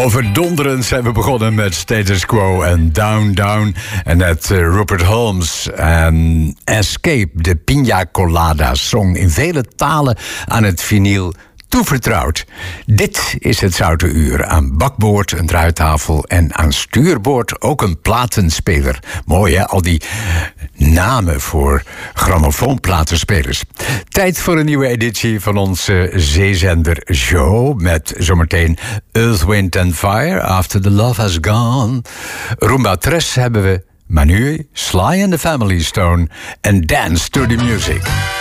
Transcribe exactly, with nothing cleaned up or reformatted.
Overdonderend zijn we begonnen met Status Quo en Down Down. En net uh, Rupert Holmes en Escape, de Pina Colada song in vele talen aan het vinyl toevertrouwd. Dit is het Zoute Uur. Aan bakboord een draaitafel en aan stuurboord ook een platenspeler. Mooi hè, al die namen voor grammofoonplatenspelers. Tijd voor een nieuwe editie van onze zeezender show met zometeen Earth, Wind and Fire, After the Love Has Gone. Rumba Tres hebben we, maar nu Sly and the Family Stone en Dance to the Music.